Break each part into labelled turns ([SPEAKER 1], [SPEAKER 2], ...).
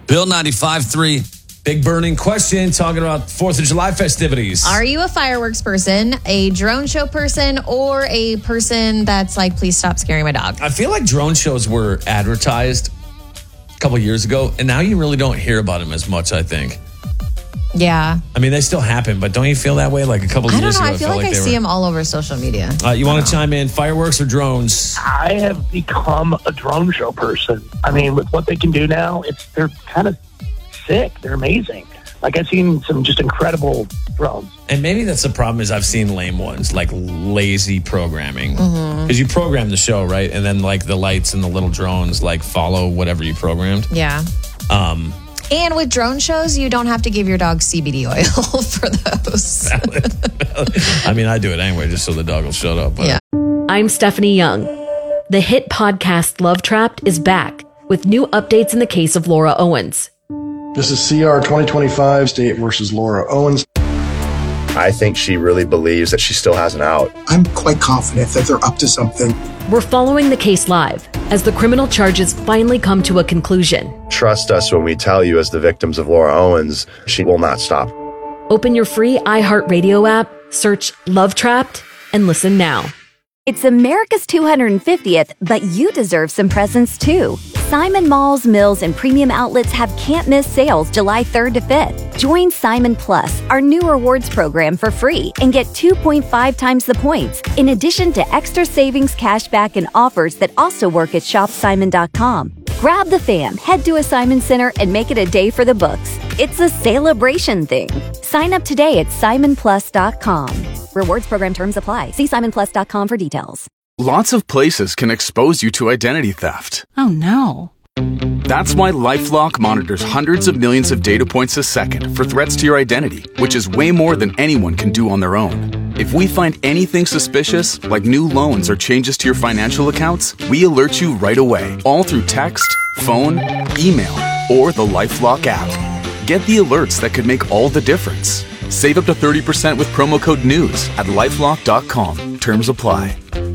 [SPEAKER 1] Bill 95.3. Big burning question talking about 4th of July festivities.
[SPEAKER 2] Are you a fireworks person, a drone show person, or a person that's like, please stop scaring my dog?
[SPEAKER 1] I feel like drone shows were advertised a couple years ago, and now you really don't hear about them as much, I think.
[SPEAKER 2] Yeah.
[SPEAKER 1] I mean, they still happen, but don't you feel that way? Like a couple years ago,
[SPEAKER 2] I feel like I see them all over social media.
[SPEAKER 1] You want to chime in? Fireworks or drones?
[SPEAKER 3] I have become a drone show person. I mean, with what they can do now, they're kind of sick. They're amazing. Like, I've seen some just incredible drones.
[SPEAKER 1] And maybe that's the problem is I've seen lame ones, like lazy programming. Because you program the show, right? And then like the lights and the little drones like follow whatever you programmed.
[SPEAKER 2] Yeah. And with drone shows, you don't have to give your dog CBD oil for those.
[SPEAKER 1] Valid. I mean, I do it anyway, just so the dog will shut up. But.
[SPEAKER 2] Yeah.
[SPEAKER 4] I'm Stephanie Young. The hit podcast Love Trapped is back with new updates in the case of Laura Owens.
[SPEAKER 5] This is CR 2025, State versus Laura Owens.
[SPEAKER 6] I think she really believes that she still has an out.
[SPEAKER 7] I'm quite confident that they're up to something.
[SPEAKER 4] We're following the case live as the criminal charges finally come to a conclusion.
[SPEAKER 6] Trust us when we tell you, as the victims of Laura Owens, she will not stop.
[SPEAKER 4] Open your free iHeartRadio app, search Love Trapped, and listen now.
[SPEAKER 8] It's America's 250th, but you deserve some presents too. Simon Malls, Mills, and premium outlets have can't-miss sales July 3rd to 5th. Join Simon Plus, our new rewards program, for free and get 2.5 times the points, in addition to extra savings, cashback, and offers that also work at shopsimon.com. Grab the fam, head to a Simon Center, and make it a day for the books. It's a celebration thing. Sign up today at simonplus.com. Rewards program terms apply. See simonplus.com for details.
[SPEAKER 9] Lots of places can expose you to identity theft.
[SPEAKER 10] Oh no.
[SPEAKER 9] That's why LifeLock monitors hundreds of millions of data points a second for threats to your identity, which is way more than anyone can do on their own. If we find anything suspicious, like new loans or changes to your financial accounts, we alert you right away, all through text, phone, email, or the LifeLock app. Get the alerts that could make all the difference. Save up to 30% with promo code NEWS at lifelock.com. Terms apply.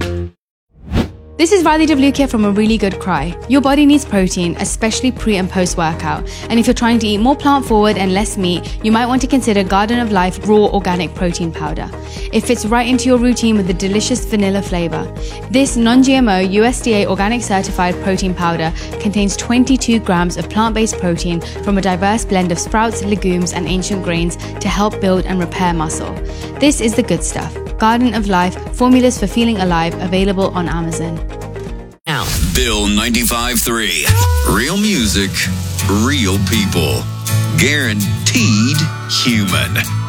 [SPEAKER 10] This is Riley Devlukia from A Really Good Cry. Your body needs protein, especially pre and post workout. And if you're trying to eat more plant forward and less meat, you might want to consider Garden of Life Raw Organic Protein Powder. It fits right into your routine with a delicious vanilla flavor. This non-GMO USDA organic certified protein powder contains 22 grams of plant-based protein from a diverse blend of sprouts, legumes, and ancient grains to help build and repair muscle. This is the good stuff. Garden of Life, formulas for feeling alive, available on Amazon.
[SPEAKER 4] Now,
[SPEAKER 11] Bill 95.3. Real music, real people. Guaranteed human.